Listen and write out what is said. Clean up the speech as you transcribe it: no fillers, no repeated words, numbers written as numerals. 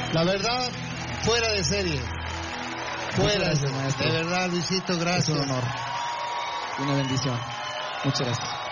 La verdad, fuera de serie. Fuera de serie. De verdad, Luisito, gracias. Es un honor. Una bendición. Muchas gracias.